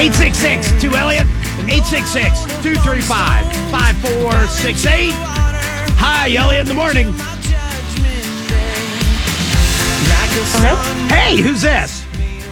866 to Elliot. 866-235-5468. Hi, Elliot in the morning. Hello? Hey, who's this?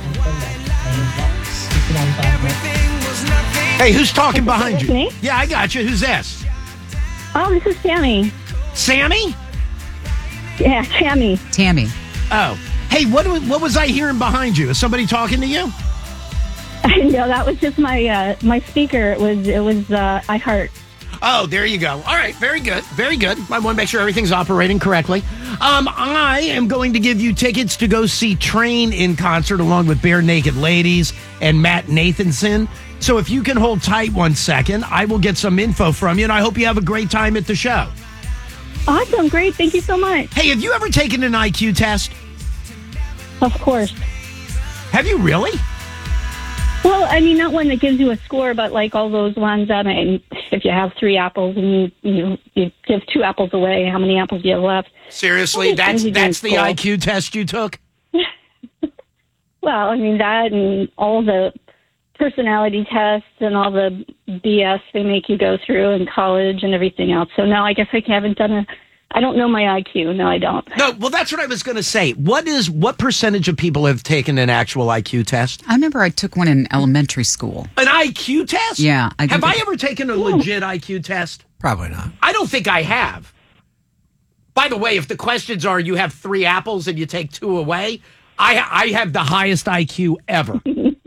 Hey, who's talking behind you? Me? Yeah, I got you. Who's this? Oh, this is Tammy. Sammy? Yeah, Tammy. Oh. Hey, what was I hearing behind you? Is somebody talking to you? No, that was just my my speaker. It was iHeart. Oh, there you go. All right, very good. Very good. I want to make sure everything's operating correctly. I am going to give you tickets to go see Train in concert along with Bare Naked Ladies and Matt Nathanson. So if you can hold tight 1 second, I will get some info from you, and I hope you have a great time at the show. Awesome, great. Thank you so much. Hey, have you ever taken an IQ test? Of course. Have you really? Well, I mean, not one that gives you a score, but like all those ones. I mean, if you have 3 apples and you give 2 apples away, how many apples do you have left? Seriously, that's the IQ test you took? Well, I mean, that and all the personality tests and all the BS they make you go through in college and everything else. So, no, I guess I haven't done I don't know my IQ. No, I don't. No, well, that's what I was going to say. What percentage of people have taken an actual IQ test? I remember I took one in elementary school. An IQ test? Yeah. Have I ever taken a legit IQ test? Probably not. I don't think I have. By the way, if the questions are you have 3 apples and you take 2 away, I have the highest IQ ever.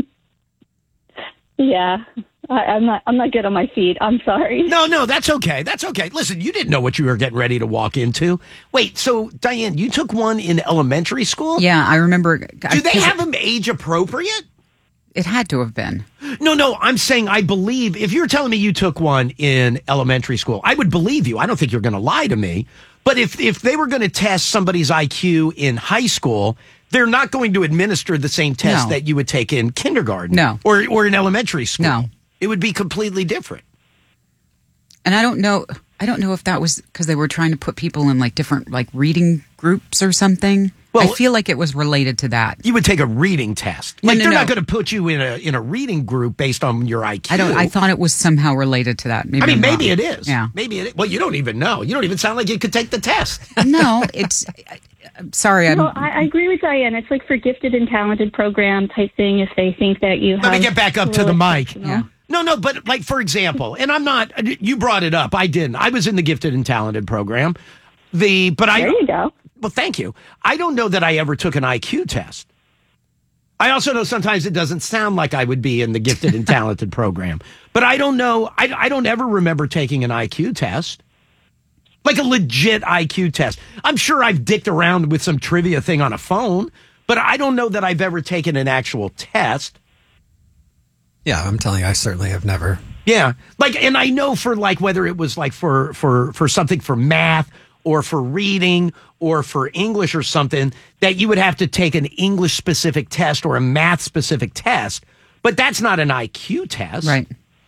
Yeah. I'm not good on my feet. I'm sorry. No, that's okay. That's okay. Listen, you didn't know what you were getting ready to walk into. Wait, so Diane, you took one in elementary school? Yeah, I remember. Do they have them age appropriate? It had to have been. No, I'm saying I believe, if you're telling me you took one in elementary school, I would believe you. I don't think you're going to lie to me. But if they were going to test somebody's IQ in high school, they're not going to administer the same test that you would take in kindergarten. No. Or in elementary school. No. It would be completely different. And I don't know if that was because they were trying to put people in like different like reading groups or something. Well, I feel like it was related to that. You would take a reading test. They're not going to put you in a reading group based on your IQ. I thought it was somehow related to that. Maybe it is. Yeah. Maybe it is. Well, you don't even know. You don't even sound like you could take the test. No, it's I'm sorry. I agree with Diane. It's like for gifted and talented program type thing. If they think that you have. Let me get back up to the mic. Yeah. No, but like, for example, and I'm not, you brought it up. I didn't. I was in the gifted and talented program. There you go. Well, thank you. I don't know that I ever took an IQ test. I also know sometimes it doesn't sound like I would be in the gifted and talented program. But I don't know. I don't ever remember taking an IQ test. Like a legit IQ test. I'm sure I've dicked around with some trivia thing on a phone, but I don't know that I've ever taken an actual test. Yeah, I'm telling you, I certainly have never. Yeah. Like, and I know for like whether it was like for something for math or for reading or for English or something, that you would have to take an English specific test or a math specific test, but that's not an IQ test. Right.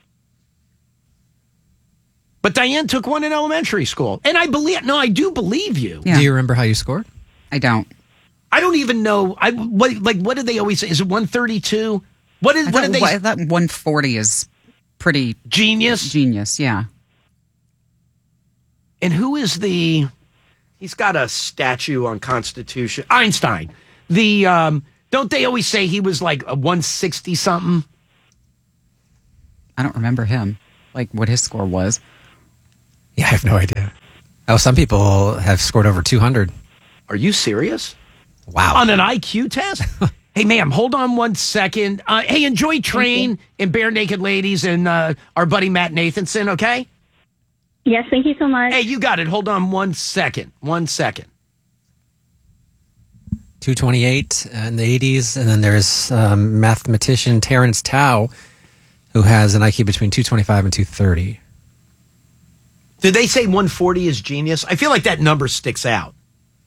But Diane took one in elementary school. And I do believe you. Yeah. Do you remember how you scored? I don't. I don't even know. What did they always say? Is it 132? What did they? I thought 140 is pretty genius. Genius, yeah. And who is he's got a statue on Constitution. Einstein. Don't they always say he was like a 160 something? I don't remember him. Like what his score was. Yeah, I have no idea. Oh, some people have scored over 200. Are you serious? Wow. On an IQ test? Hey, ma'am, hold on 1 second. Hey, enjoy Train and Bare Naked Ladies and our buddy Matt Nathanson, okay? Yes, thank you so much. Hey, you got it. Hold on 1 second. 1 second. 228 in the 80s. And then there's mathematician Terrence Tao, who has an IQ between 225 and 230. Did they say 140 is genius? I feel like that number sticks out.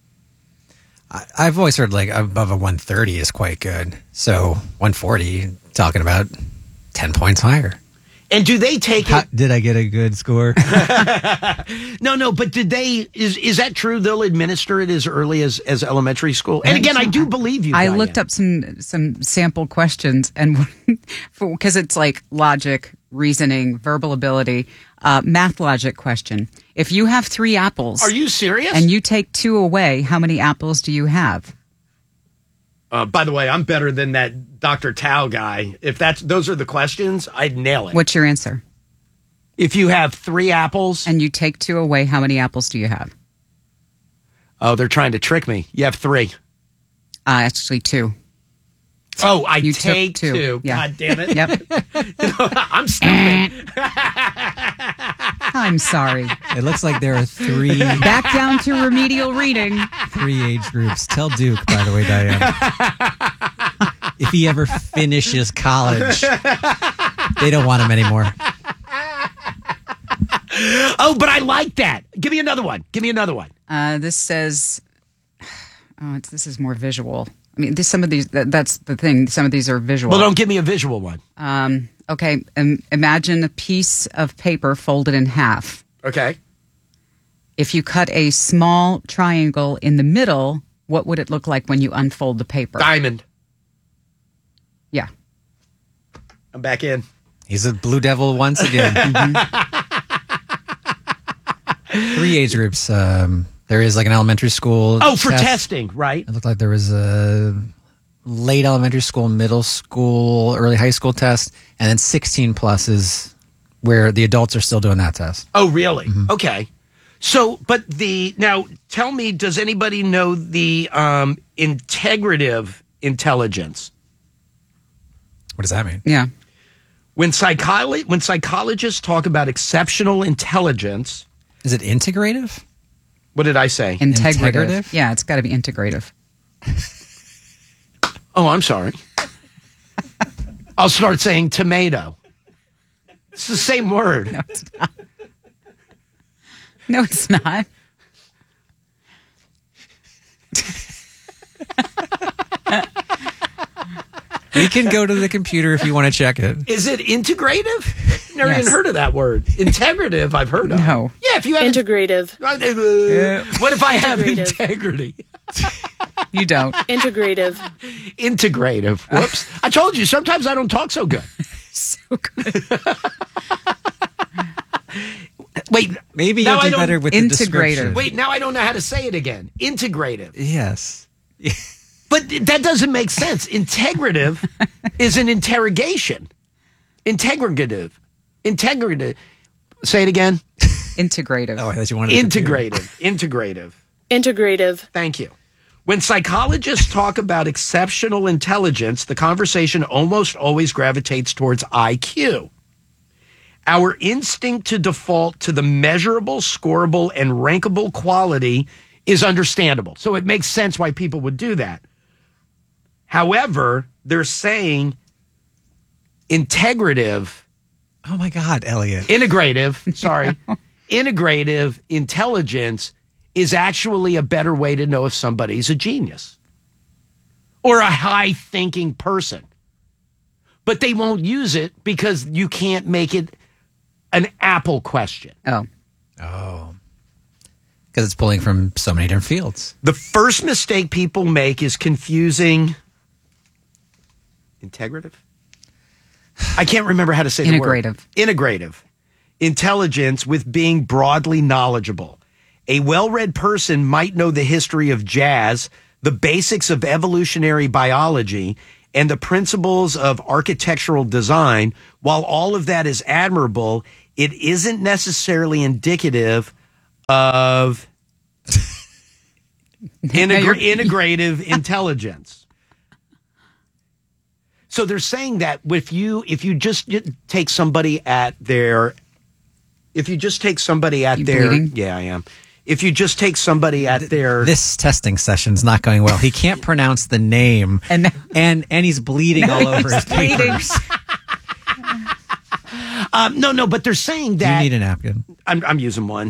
I've always heard like above a 130 is quite good. So 140, talking about 10 points higher. And do they take it? Did I get a good score? No, but did they, is that true? They'll administer it as early as elementary school? And again, I do believe you. I Diane. looked up some sample questions, and because it's like logic, reasoning, verbal ability, math logic question. If you have 3 apples. Are you serious? And you take 2 away, how many apples do you have? By the way, I'm better than that Dr. Tao guy. If those are the questions, I'd nail it. What's your answer? If you have 3 apples. And you take 2 away, how many apples do you have? Oh, they're trying to trick me. You have 3. Actually 2. Oh, You take took 2. 2. Yeah. God damn it. Yep. I'm stupid. I'm sorry. It looks like there are 3 Back down to remedial reading. 3 age groups. Tell Duke, by the way, Diane. If he ever finishes college, they don't want him anymore. Oh, but I like that. Give me another one. This says, this is more visual. I mean, some of these, that's the thing. Some of these are visual. Well, don't give me a visual one. Okay. Imagine a piece of paper folded in half. Okay. If you cut a small triangle in the middle, what would it look like when you unfold the paper? Diamond. Yeah. I'm back in. He's a Blue Devil once again. 3 age groups. There is like an elementary school. Oh, for test. testing, right? It looked like there was a late elementary school, middle school, early high school test, and then 16 plus is where the adults are still doing that test. Oh, really? Mm-hmm. Okay. So, but now tell me, does anybody know the integrative intelligence? What does that mean? Yeah. When psychologists talk about exceptional intelligence, is it integrative? What did I say? Integrative? Yeah, it's got to be integrative. Oh, I'm sorry. I'll start saying tomato. It's the same word. No, it's not. No, it's not. We can go to the computer if you want to check it. Is it integrative? Never even heard of that word. Integrative, I've heard of. No. Yeah, if you have integrative. What if I have integrity? You don't. Integrative. Integrative. Whoops. I told you, sometimes I don't talk so good. So good. Wait. Maybe you'll do better with the integrative. description. Wait, now I don't know how to say it again. Integrative. Yes. But that doesn't make sense. Integrative is an interrogation. Integrative. Say it again. Integrative. Oh, I thought you wanted Integrative. Integrative. Thank you. When psychologists talk about exceptional intelligence, the conversation almost always gravitates towards IQ. Our instinct to default to the measurable, scorable, and rankable quality is understandable. So it makes sense why people would do that. However, they're saying integrative. Oh my God, Elliot. Integrative intelligence is actually a better way to know if somebody's a genius or a high-thinking person. But they won't use it because you can't make it an Apple question. Oh. Because it's pulling from so many different fields. The first mistake people make is confusing integrative. I can't remember how to say the word. Integrative intelligence with being broadly knowledgeable. A well-read person might know the history of jazz, the basics of evolutionary biology, and the principles of architectural design. While all of that is admirable, it isn't necessarily indicative of integrative intelligence. So they're saying that if you just take somebody at their, bleeding? Yeah, I am. If you just take somebody at their, this testing session's not going well. He can't pronounce the name, and he's bleeding all over his papers. No, but they're saying that you need a napkin. I'm using one.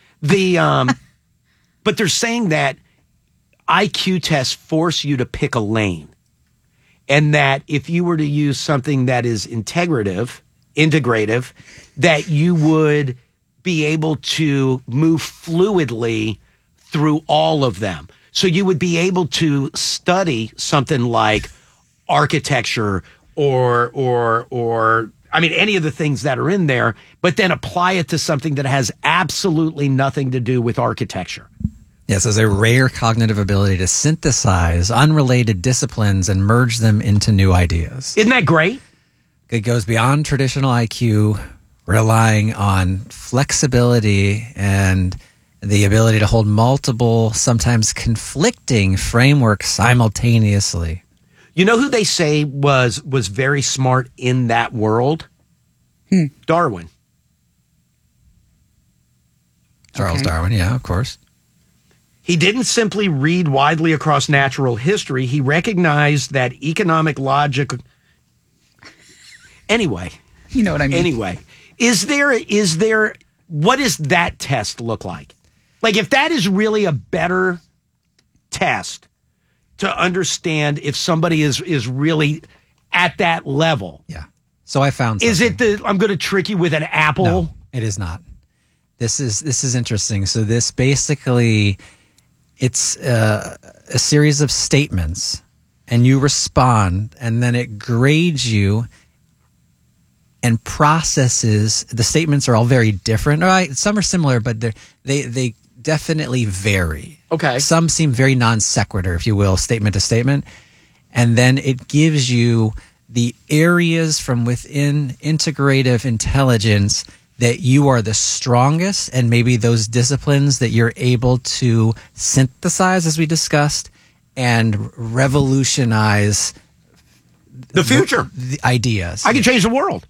But they're saying that IQ tests force you to pick a lane, and that if you were to use something that is integrative integrative, that you would be able to move fluidly through all of them. So you would be able to study something like architecture or I mean, any of the things that are in there, but then apply it to something that has absolutely nothing to do with architecture. Yes, there's a rare cognitive ability to synthesize unrelated disciplines and merge them into new ideas. Isn't that great? It goes beyond traditional IQ, relying on flexibility and the ability to hold multiple, sometimes conflicting frameworks simultaneously. You know who they say was very smart in that world? Darwin. Charles Okay. Darwin, yeah, of course. He didn't simply read widely across natural history. He recognized that economic logic. Anyway, You know what I mean? anyway, is there, what does that test look like? Like, if that is really a better test to understand if somebody is really at that level, Yeah. So I found is something. it I'm going to trick you with an apple? No, it is not. This is interesting. So this basically, it's a series of statements, and you respond, and then it grades you and processes. The statements are all very different. All right, some are similar, but they definitely vary. Okay. Some seem very non sequitur, if you will, statement to statement, and then it gives you the areas from within integrative intelligence that you are the strongest, and maybe those disciplines that you're able to synthesize, as we discussed, and revolutionize The future. the ideas. I can change the world.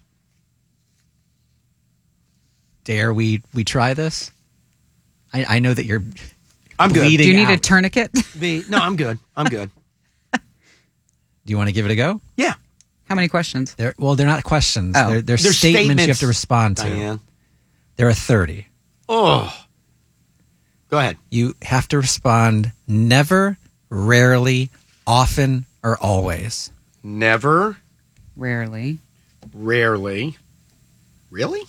Dare we try this? I know that you're I'm good. bleeding Do you need a out. tourniquet? No, I'm good. I'm good. Do you want to give it a go? Yeah. How many questions? They're not questions. Oh. They're They're statements you have to respond to. Diane. There are 30. Oh. Go ahead. You have to respond never, rarely, often, or always. Never, Rarely. rarely, really?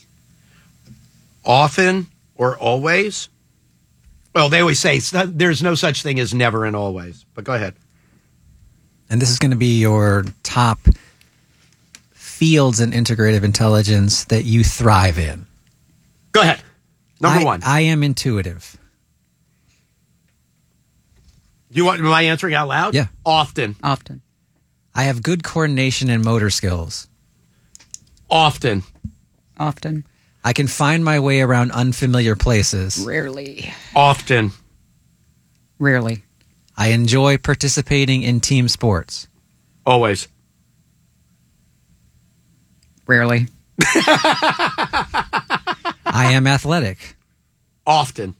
Often or always? Well, they always say there's no such thing as never and always. But go ahead. And this is going to be your top fields in integrative intelligence that you thrive in. Go ahead. Number one. I am intuitive. Am I answering out loud? Yeah. Often. Often. I have good coordination and motor skills. Often. Often. I can find my way around unfamiliar places. Rarely. Often. Rarely. I enjoy participating in team sports. Always. Rarely. I am athletic. Often.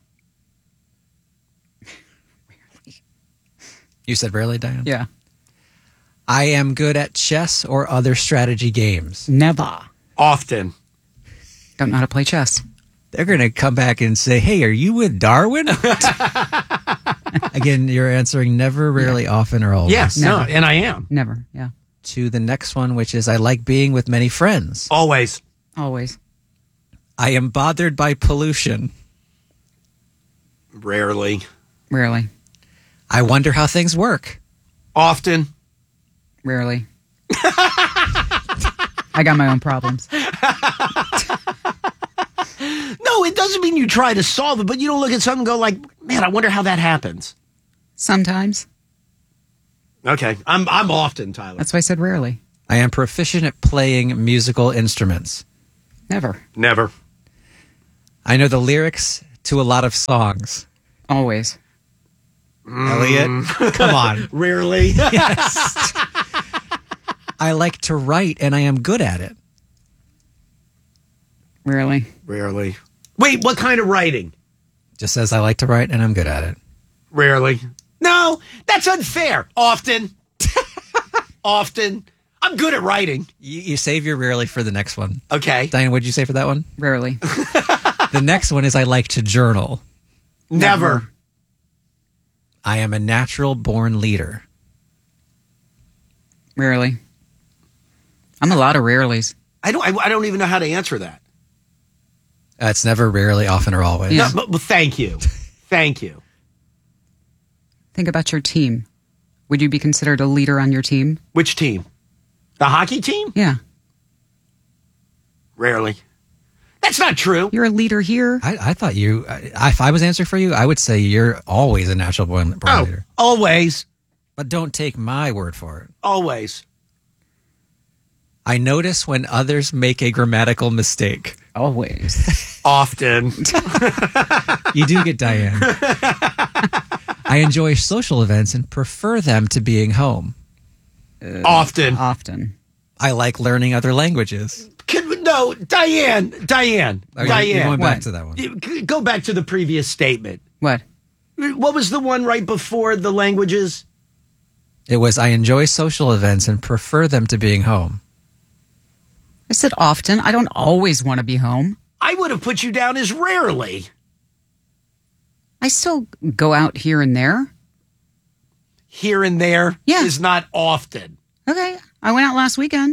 You said rarely, Diane? Yeah. I am good at chess or other strategy games. Never. Often. Don't know how to play chess. They're going to come back and say, hey, are you with Darwin? Again, you're answering never, rarely, often, or always. Yes. Never. No, and I am. Never. Yeah. To the next one, which is I like being with many friends. Always. Always. I am bothered by pollution. Rarely. Rarely. I wonder how things work. Often. Rarely. I got my own problems. No, it doesn't mean you try to solve it, but you don't look at something and go like, man, I wonder how that happens. Sometimes. Okay. I'm often, Tyler. That's why I said rarely. I am proficient at playing musical instruments. Never. Never. I know the lyrics to a lot of songs. Always. Elliot, come on. Rarely. Yes. I like to write, and I am good at it. Rarely. Rarely. Wait, what kind of writing? Just says I like to write, and I'm good at it. Rarely. No, that's unfair. Often. Often. I'm good at writing. You save your rarely for the next one. Okay. Diane, what did you say for that one? Rarely. The next one is I like to journal. Never. I am a natural born leader. Rarely. I'm a lot of rarelies. I don't even know how to answer that. It's never, rarely, often, or always. Yeah. No, but thank you. Thank you. Think about your team. Would you be considered a leader on your team? Which team? The hockey team? Yeah. Rarely. That's not true. You're a leader here. I thought you, if I was answering for you, I would say you're always a natural born leader. Always. But don't take my word for it. Always. I notice when others make a grammatical mistake. Always. Often. You do get Diane. I enjoy social events and prefer them to being home. Often. Often. I like learning other languages. No, Diane. You're going back to that one. Go back to the previous statement. What? What was the one right before the languages? It was, I enjoy social events and prefer them to being home. I said often. I don't always want to be home. I would have put you down as rarely. I still go out here and there. Here and there Yeah. is not often. Okay. I went out last weekend.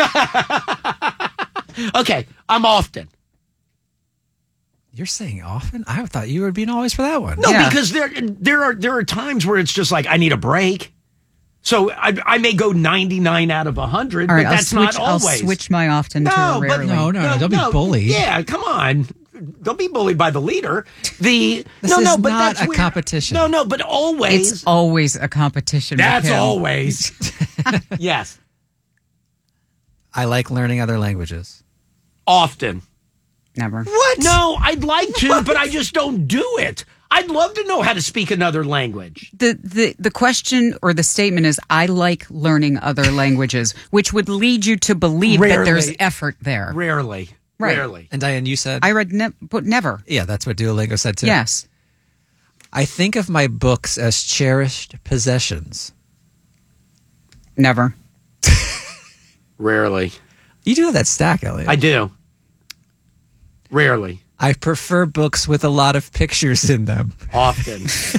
Okay, I'm often. You're saying often? I thought you were being always for that one. No, Yeah. because there are times where it's just like I need a break. So I may go 99 out of 100, All right, but that's not always. I'll switch my often to a No, but rarely. No, don't be bullied. Yeah, come on. Don't be bullied by the leader. This is but not that's a weird. competition. No, but always. It's always a competition. with That's him. always. Yes, I like learning other languages. often. Never. What? No, I'd like to, but I just don't do it. I'd love to know how to speak another language. The question or the statement is, I like learning other languages, which would lead you to believe that there's Rarely. effort there. Rarely. Right. Rarely. And Diane, you said? I read but never. Yeah, that's what Duolingo said too. Yes. I think of my books as cherished possessions. Never. Rarely. You do have that stack, Elliot. I do. Rarely. I prefer books with a lot of pictures in them. Often.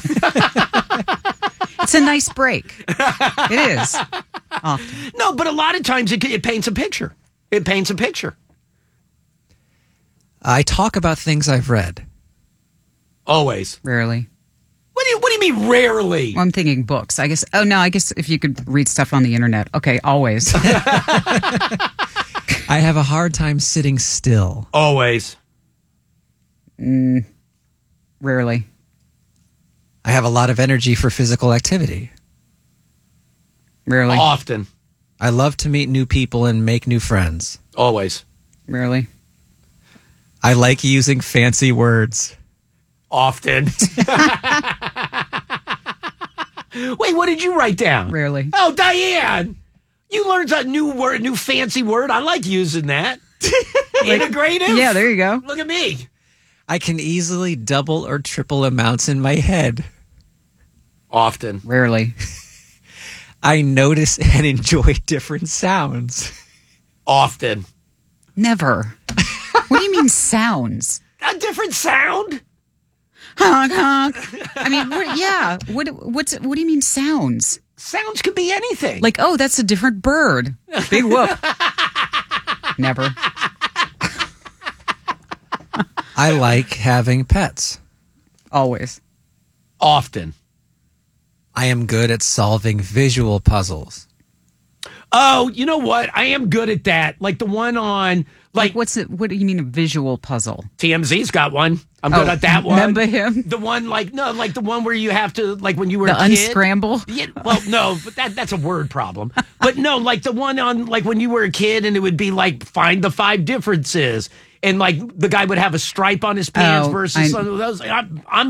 It's a nice break. It is. Often. No, but a lot of times it paints a picture. It paints a picture. I talk about things I've read. Always. Rarely. What do you mean rarely? Well, I'm thinking books. I guess. Oh, no, I guess if you could read stuff on the internet. Okay, always. I have a hard time sitting still. Always. Rarely. I have a lot of energy for physical activity. Rarely. Often. I love to meet new people and make new friends. Always. Rarely. I like using fancy words. Often. Wait, what did you write down? Rarely. Oh, Diane, you learned a new word, new fancy word. I like using that. Integrative. Yeah, there you go. Look at me. I can easily double or triple amounts in my head. Often. Rarely. I notice and enjoy different sounds. Often. Never. What do you mean sounds? A different sound? Honk, honk. I mean, yeah. What do you mean sounds? Sounds could be anything. Like, oh, that's a different bird. Big whoop. Never. I like having pets. Always. Often. I am good at solving visual puzzles. Oh, you know what? I am good at that. Like the one on Like, what's it? What do you mean a visual puzzle? TMZ's got one. I'm good at that one. Remember him? The one like the one where you have to like when you were The a kid. unscramble? Yeah, well, no, but that's a word problem. But no, like the one on like when you were a kid and it would be like find the 5 differences and like the guy would have a stripe on his pants Oh, versus some of those. I'm